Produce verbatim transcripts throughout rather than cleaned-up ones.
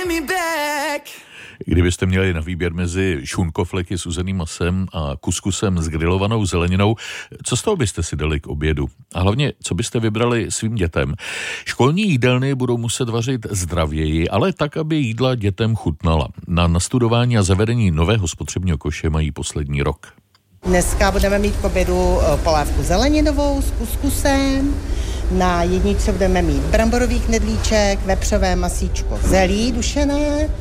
Kdybyste měli na výběr mezi šunkofleky s uzeným masem a kuskusem s grilovanou zeleninou, co z toho byste si dali k obědu? A hlavně, co byste vybrali svým dětem? Školní jídelny budou muset vařit zdravěji, ale tak, aby jídla dětem chutnala. Na nastudování a zavedení nového spotřebního koše mají poslední rok. Dneska budeme mít k obědu polévku zeleninovou s kuskusem. Na jedničce budeme mít bramborový knedlíček, vepřové masíčko zelí dušené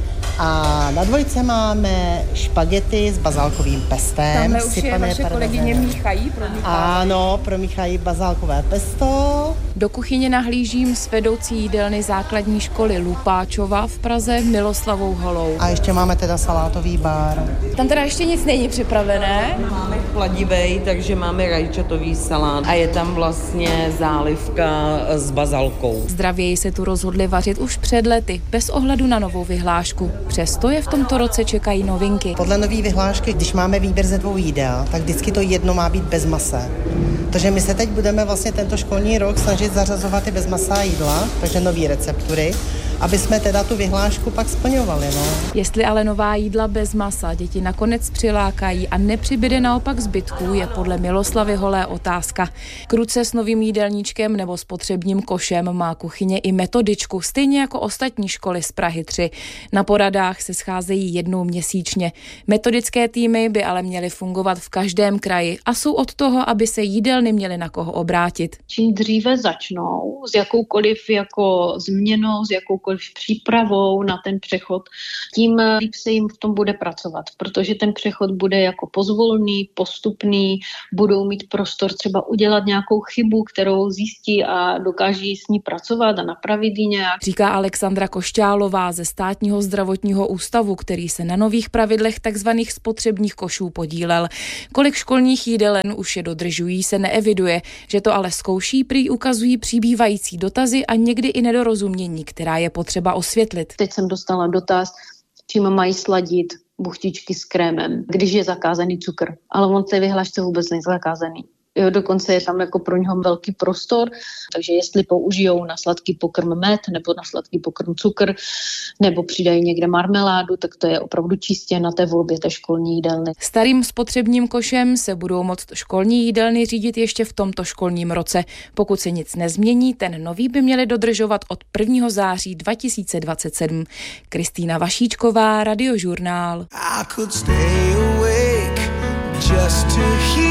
a na dvojce máme špagety s bazálkovým pestem. Tamhle už je vaše kolegyně míchají, promíchají. Ano, promíchají bazálkové pesto. Do kuchyně nahlížím s vedoucí jídelny základní školy Lupáčova v Praze Miloslavou Holou. A ještě máme teda salátový bar. Tam teda ještě nic není připravené. Máme chladivej, takže máme rajčatový salát a je tam vlastně zálivka s bazalkou. Zdravěji se tu rozhodli vařit už před lety, bez ohledu na novou vyhlášku. Přesto je v tomto roce čekají novinky. Podle nový vyhlášky, když máme výběr ze dvou jídel, tak vždycky to jedno má být bez masa. Takže my se teď budeme vlastně tento školní rok snažit zařazovat i bezmasá jídla, takže nový receptury, aby jsme teda tu vyhlášku pak splňovali. No. Jestli ale nová jídla bez masa děti nakonec přilákají a nepřibyde naopak zbytků, je podle Miloslavy Holé otázka. K ruce s novým jídelníčkem nebo spotřebním košem má kuchyně i metodičku, stejně jako ostatní školy z Prahy tři. Na poradách se scházejí jednou měsíčně. Metodické týmy by ale měly fungovat v každém kraji a jsou od toho, aby se jídelny měly na koho obrátit. Čím dříve začnou s jakoukoliv jako změnou, s jakoukoliv přípravou na ten přechod, tím líp se jim v tom bude pracovat, protože ten přechod bude jako pozvolný, postupný, budou mít prostor třeba udělat nějakou chybu, kterou zjistí a dokáží s ní pracovat a napravit ji nějak. Říká Alexandra Košťálová ze Státního zdravotního ústavu, který se na nových pravidlech takzvaných spotřebních košů podílel. Kolik školních jídelen už je dodržují, se neeviduje, že to ale zkouší, prý ukazují přibývající dotazy a někdy i nedorozumění, která je potřeba osvětlit. Teď jsem dostala dotaz, čím mají sladit buchtičky s krémem, když je zakázaný cukr, ale on v té vyhlášce vůbec není zakázaný. Jo, dokonce je tam jako pro něho velký prostor, takže jestli použijou na sladký pokrm med nebo na sladký pokrm cukr, nebo přidají někde marmeládu, tak to je opravdu čistě na té volbě té školní jídelny. Starým spotřebním košem se budou moct školní jídelny řídit ještě v tomto školním roce. Pokud se nic nezmění, ten nový by měli dodržovat od prvního září dva tisíce dvacet sedm. Kristýna Vašíčková, Radiožurnál.